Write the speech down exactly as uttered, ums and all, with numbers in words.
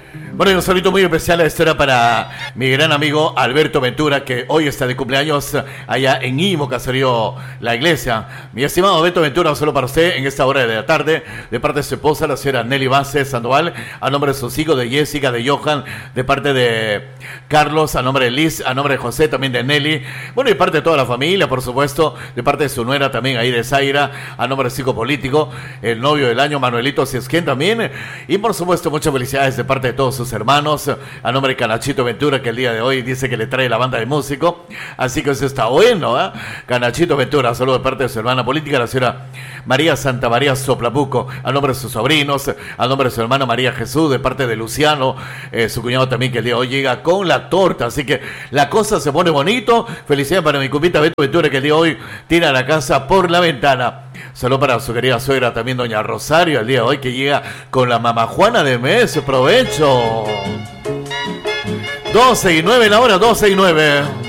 Bueno, y un saludo muy especial a esta hora para mi gran amigo Alberto Ventura, que hoy está de cumpleaños allá en Imo, Caserío La Iglesia. Mi estimado Alberto Ventura, solo para usted en esta hora de la tarde, de parte de su esposa, la señora Nelly Vázquez Sandoval, a nombre de sus hijos, de Jessica, de Johan, de parte de Carlos, a nombre de Liz, a nombre de José, también de Nelly, bueno, y de parte de toda la familia, por supuesto, de parte de su nuera también ahí de Zaira, a nombre del psicopolítico, el novio del año, Manuelito Ciesquén también, y por supuesto, muchas felicidades de parte de todos sus hermanos, a nombre de Canachito Ventura, que el día de hoy dice que le trae la banda de músico, así que eso está bueno, ¿eh? Canachito Ventura, saludo de parte de su hermana política, la señora María Santa María Soplapuco, a nombre de sus sobrinos, a nombre de su hermana María Jesús, de parte de Luciano, eh, su cuñado también, que el día de hoy llega con la torta, así que la cosa se pone bonito. Felicidades para mi cupita Beto Ventura, que el día de hoy tira la casa por la ventana. Saludos para su querida suegra también, doña Rosario, el día de hoy, que llega con la mamá Juana de mes. Provecho. doce y nueve la hora, doce y nueve.